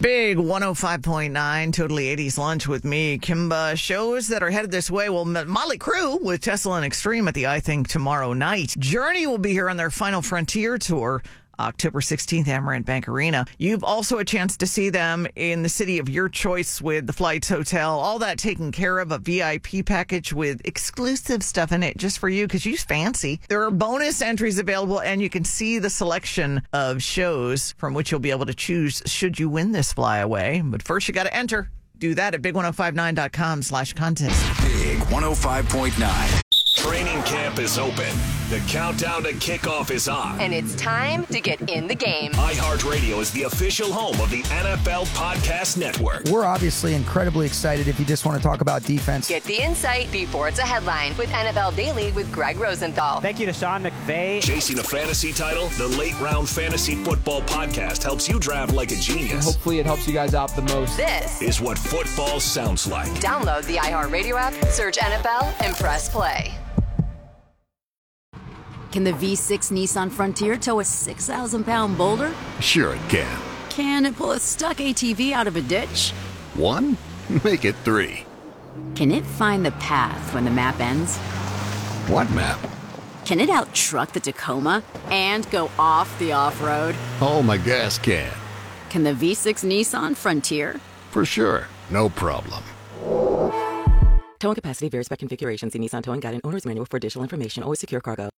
Big 105.9 Totally 80s Lunch with me, Kimba. Shows that are headed this way. Well, Motley Crue with Tesla and Extreme at the I Think tomorrow night. Journey will be here on their Final Frontier tour, October 16th, Amarant Bank Arena. You've also a chance to see them in the city of your choice with the Flights Hotel, all that taken care of, a VIP package with exclusive stuff in it just for you because you fancy. There are bonus entries available, and you can see the selection of shows from which you'll be able to choose should you win this flyaway. But first, you got to enter. Do that at big1059.com/contest. Big 105.9. Training camp is open. The countdown to kickoff is on. And it's time to get in the game. iHeartRadio is the official home of the NFL Podcast Network. We're obviously incredibly excited if you just want to talk about defense. Get the insight before it's a headline with NFL Daily with Greg Rosenthal. Thank you to Sean McVay. Chasing a fantasy title, the Late Round Fantasy Football Podcast helps you draft like a genius. Hopefully it helps you guys out the most. This is what football sounds like. Download the iHeartRadio app, search NFL, and press play. Can the V6 Nissan Frontier tow a 6,000-pound boulder? Sure it can. Can it pull a stuck ATV out of a ditch? 1? Make it 3. Can it find the path when the map ends? What map? Can it out-truck the Tacoma and go off the off-road? Oh, my gas can. Can the V6 Nissan Frontier? For sure. No problem. Towing capacity varies by configuration. See Nissan Towing Guide and Owner's Manual for additional information. Always secure cargo.